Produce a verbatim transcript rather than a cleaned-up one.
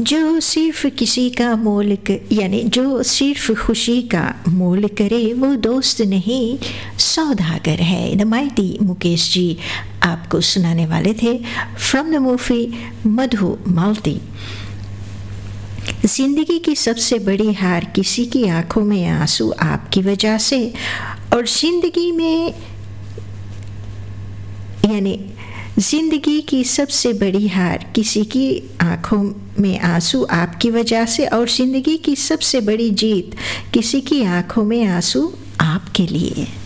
जो सिर्फ किसी का मोल क यानी जो सिर्फ खुशी का मोल करे वो दोस्त नहीं सौदागर है। द माइटी मुकेश जी आपको सुनाने वाले थे फ्रॉम द मूवी मधु मालती। जिंदगी की सबसे बड़ी हार किसी की आंखों में आंसू आपकी वजह से, और जिंदगी में यानी जिंदगी की सबसे बड़ी हार किसी की आंखों में आंसू आपकी वजह से, और जिंदगी की सबसे बड़ी जीत किसी की आंखों में आंसू आपके लिए।